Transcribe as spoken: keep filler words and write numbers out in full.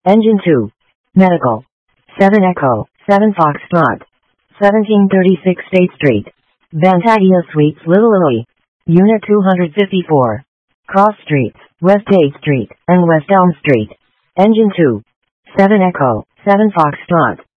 Engine two. Medical. seven Echo, seven Foxtrot. seventeen thirty-six State Street. Bantaggio Suites, Little Italy. Unit two hundred fifty-four. Cross Streets, West eighth Street, and West Elm Street. Engine two. seven Echo, seven Foxtrot.